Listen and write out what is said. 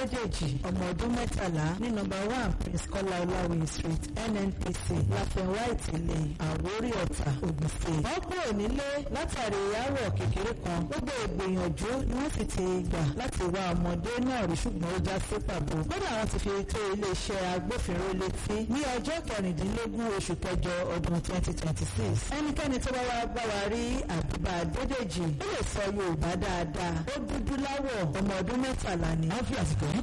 Adédèjì ọmọ ọdún 13 ní nọ́mbà 1 Prince Kọ́lá Ọláwìyí Street NNPC Láfẹnwá Ìtìlẹ̀ Àwórì Ọ̀tà Ògùn State. wọ́n kúrò nílé látàrí aáwọ̀ kékeré kan. gbogbo ìgbìyànjú ni wọ́n sì ti gbà láti wá ọmọdé náà rí ṣùgbọ́n ó já sí pàbó. kódà wọ́n ti fi tó iléeṣẹ́ agbófinró létí ní ọjọ́ 16 oṣù kẹjọ ọdún 2026. ẹnikẹ́ni tó bá wá bá wa rí Àbíbá Adédèjì ó lè sọ Yorùbá dáadáa. ó dúdú láwọ̀ ọmọ ọdún 13 ni. wọ́n fi àsìkò